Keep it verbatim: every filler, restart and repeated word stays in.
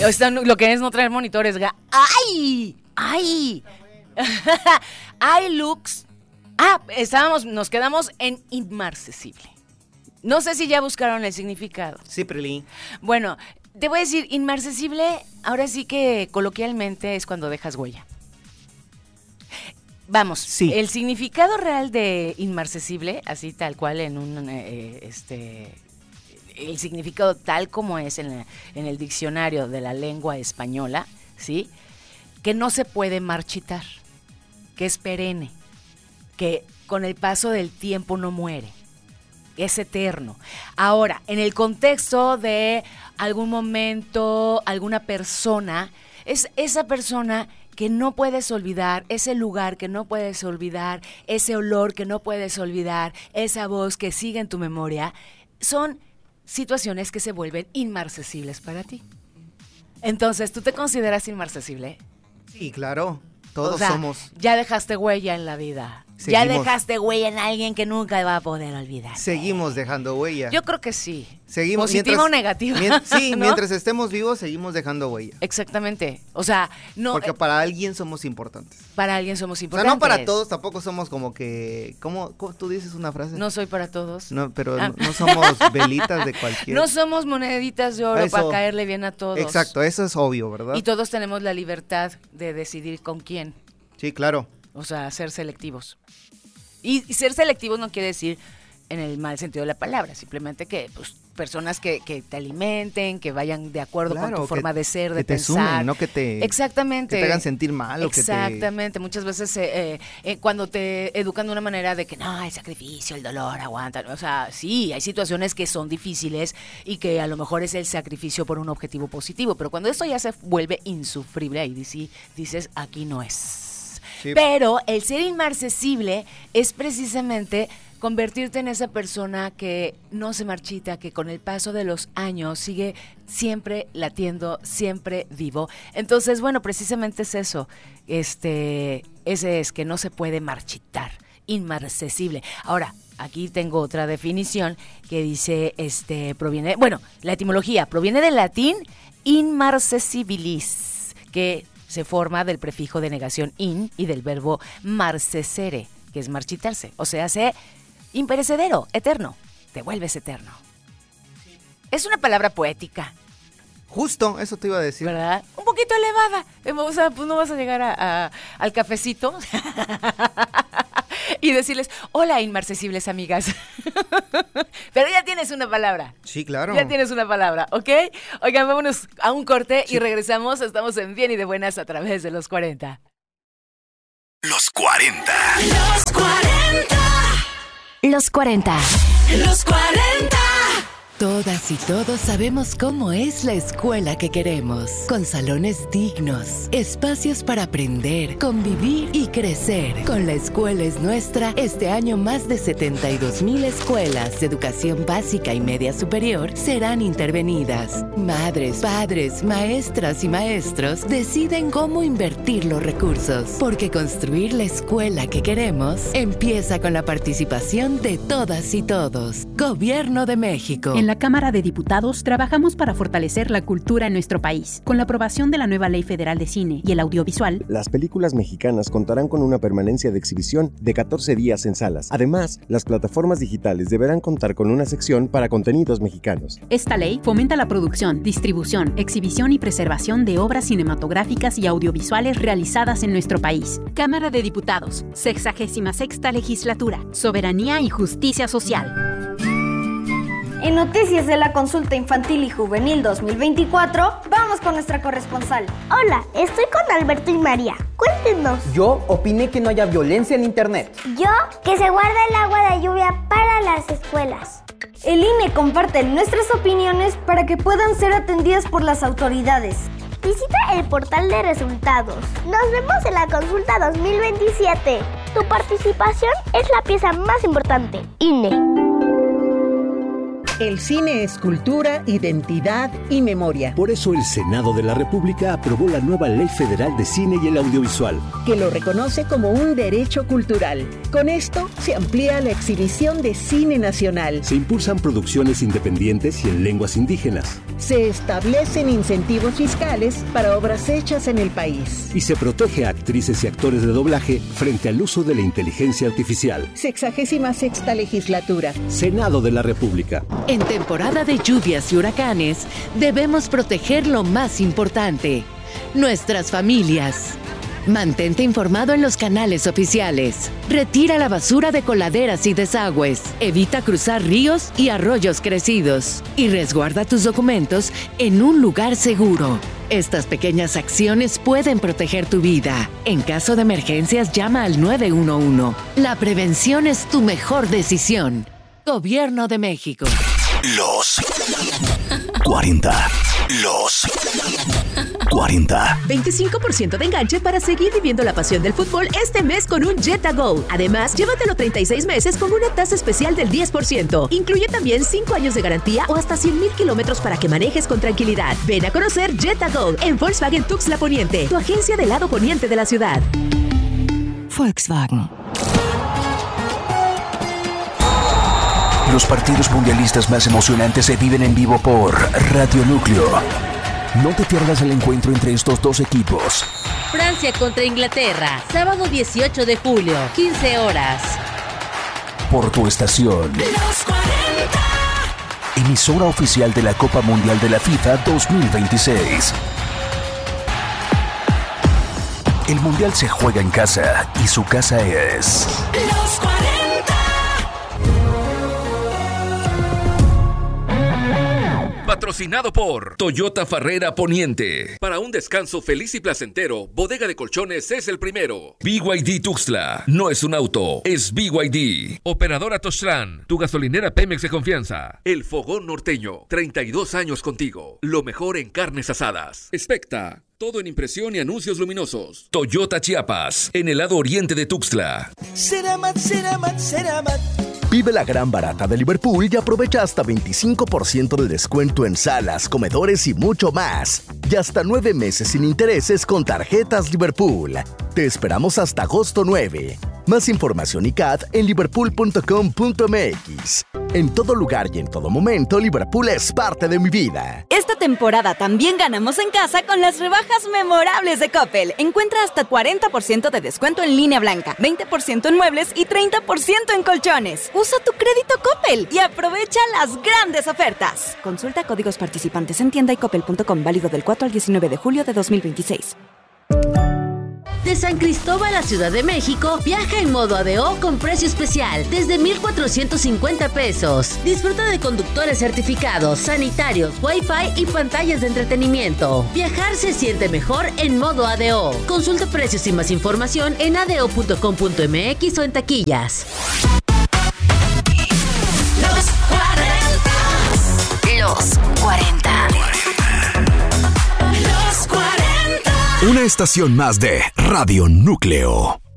Están, lo que es no traer monitores. ¡Ay! ¡Ay! iLux. Ah, estábamos, nos quedamos en inmarcesible. No sé si ya buscaron el significado. Sí, Prilín. Bueno, te voy a decir, inmarcesible, ahora sí que coloquialmente es cuando dejas huella. Vamos, sí. El significado real de inmarcesible, así tal cual en un, eh, este, el significado tal como es en, la, en el diccionario de la lengua española, ¿sí? Que no se puede marchitar, que es perenne, que con el paso del tiempo no muere, es eterno. Ahora, en el contexto de algún momento, alguna persona, es esa persona que no puedes olvidar, ese lugar que no puedes olvidar, ese olor que no puedes olvidar, esa voz que sigue en tu memoria, son situaciones que se vuelven inmarcesibles para ti. Entonces, ¿tú te consideras inmarcesible? Sí, claro, todos o sea, somos. Ya dejaste huella en la vida. Seguimos. Ya dejaste huella en alguien que nunca va a poder olvidar. Seguimos dejando huella. Yo creo que sí. Seguimos. Positiva mientras, o negativa. Mien, sí, ¿no? Mientras estemos vivos, seguimos dejando huella. Exactamente. O sea, no. Porque para alguien somos importantes. Para alguien somos importantes. O sea, no para todos, tampoco somos como que. ¿Cómo, cómo tú dices una frase? No soy para todos. No, pero ah. no, no somos velitas de cualquier. No somos moneditas de oro eso, para caerle bien a todos. Exacto, eso es obvio, ¿verdad? Y todos tenemos la libertad de decidir con quién. Sí, claro. O sea, ser selectivos. Y, y ser selectivos no quiere decir en el mal sentido de la palabra, simplemente que pues personas que, que te alimenten, que vayan de acuerdo claro, con tu forma que, de ser, de que te pensar. Sumen, no que te, Exactamente. que te hagan sentir mal. Exactamente. O que te... Muchas veces eh, eh, cuando te educan de una manera de que no, el sacrificio, el dolor, aguanta. O sea, sí, hay situaciones que son difíciles y que a lo mejor es el sacrificio por un objetivo positivo, pero cuando esto ya se vuelve insufrible, ahí dices, aquí no es. Sí. Pero el ser inmarcesible es precisamente convertirte en esa persona que no se marchita, que con el paso de los años sigue siempre latiendo, siempre vivo. Entonces, bueno, precisamente es eso. Este, ese es que no se puede marchitar, inmarcesible. Ahora, aquí tengo otra definición que dice, este, proviene, bueno, la etimología proviene del latín inmarcesibilis, que se forma del prefijo de negación in y del verbo marcesere, que es marchitarse. O sea, hace imperecedero, eterno. Te vuelves eterno. Es una palabra poética. Justo, eso te iba a decir. ¿Verdad? Un poquito elevada. O sea, pues no vas a llegar a, a, al cafecito y decirles, hola, inmarcesibles amigas. Pero ya tienes una palabra. Sí, claro. Ya tienes una palabra, ¿ok? Oigan, vámonos a un corte sí. y regresamos. Estamos en Bien y de Buenas a través de los cuarenta. Los cuarenta. Los cuarenta. Los cuarenta. Los cuarenta. Todas y todos sabemos cómo es la escuela que queremos, con salones dignos, espacios para aprender, convivir y crecer. Con La Escuela es Nuestra, este año más de setenta y dos mil escuelas de educación básica y media superior serán intervenidas. Madres, padres, maestras y maestros deciden cómo invertir los recursos, porque construir la escuela que queremos empieza con la participación de todas y todos. Gobierno de México. En la Cámara de Diputados trabajamos para fortalecer la cultura en nuestro país. Con la aprobación de la nueva Ley Federal de Cine y el Audiovisual, las películas mexicanas contarán con una permanencia de exhibición de catorce días en salas. Además, las plataformas digitales deberán contar con una sección para contenidos mexicanos. Esta ley fomenta la producción, distribución, exhibición y preservación de obras cinematográficas y audiovisuales realizadas en nuestro país. Cámara de Diputados, sexagésima sexta Legislatura, Soberanía y Justicia Social. En Noticias de la Consulta Infantil y Juvenil dos mil veinticuatro, vamos con nuestra corresponsal. Hola, estoy con Alberto y María. Cuéntenos. Yo opiné que no haya violencia en internet. Yo, que se guarda el agua de lluvia para las escuelas. El I N E comparte nuestras opiniones para que puedan ser atendidas por las autoridades. Visita el portal de resultados. Nos vemos en la Consulta dos mil veintisiete. Tu participación es la pieza más importante. I N E. El cine es cultura, identidad y memoria. Por eso el Senado de la República aprobó la nueva Ley Federal de Cine y el Audiovisual, que lo reconoce como un derecho cultural. Con esto se amplía la exhibición de cine nacional. Se impulsan producciones independientes y en lenguas indígenas. Se establecen incentivos fiscales para obras hechas en el país. Y se protege a actrices y actores de doblaje frente al uso de la inteligencia artificial. Sexagésima sexta legislatura. Senado de la República. En temporada de lluvias y huracanes, debemos proteger lo más importante, nuestras familias. Mantente informado en los canales oficiales. Retira la basura de coladeras y desagües. Evita cruzar ríos y arroyos crecidos. Y resguarda tus documentos en un lugar seguro. Estas pequeñas acciones pueden proteger tu vida. En caso de emergencias, llama al nueve uno uno. La prevención es tu mejor decisión. Gobierno de México. Los cuarenta. Los cuarenta. veinticinco por ciento de enganche para seguir viviendo la pasión del fútbol este mes con un Jetta Go. Además, llévatelo treinta y seis meses con una tasa especial del diez por ciento. Incluye también cinco años de garantía o hasta cien mil kilómetros para que manejes con tranquilidad. Ven a conocer Jetta Go en Volkswagen Tuxtla Poniente, tu agencia del lado poniente de la ciudad. Volkswagen. Los partidos mundialistas más emocionantes se viven en vivo por Radio Núcleo. No te pierdas el encuentro entre estos dos equipos. Francia contra Inglaterra, sábado dieciocho de julio, quince horas. Por tu estación. Los cuarenta. Emisora oficial de la Copa Mundial de la FIFA dos mil veintiséis. El Mundial se juega en casa y su casa es... Los cuarenta. Patrocinado por Toyota Farrera Poniente. Para un descanso feliz y placentero, Bodega de Colchones es el primero. B Y D Tuxtla. No es un auto, es B Y D. Operadora Toztlán. Tu gasolinera Pemex de confianza. El Fogón Norteño. treinta y dos años contigo. Lo mejor en carnes asadas. Expecta. Todo en impresión y anuncios luminosos. Toyota Chiapas. En el lado oriente de Tuxtla. Ceramat, Ceramat, Ceramat. Vive la gran barata de Liverpool y aprovecha hasta veinticinco por ciento de descuento en salas, comedores y mucho más. Y hasta nueve meses sin intereses con tarjetas Liverpool. Te esperamos hasta agosto nueve. Más información y C A D en liverpool punto com punto m x. En todo lugar y en todo momento, Liverpool es parte de mi vida. Esta temporada también ganamos en casa con las rebajas memorables de Coppel. Encuentra hasta cuarenta por ciento de descuento en línea blanca, veinte por ciento en muebles y treinta por ciento en colchones. Usa tu crédito Coppel y aprovecha las grandes ofertas. Consulta códigos participantes en tienda y coppel punto com, válido del cuatro al diecinueve de julio de dos mil veintiséis. De San Cristóbal a Ciudad de México, viaja en modo A D O con precio especial desde mil cuatrocientos cincuenta pesos. Disfruta de conductores certificados, sanitarios, wifi y pantallas de entretenimiento. Viajar se siente mejor en modo A D O. Consulta precios y más información en a d o punto com punto m x o en taquillas. Los cuarenta. Los cuarenta. Los cuarenta. Una estación más de Radio Núcleo.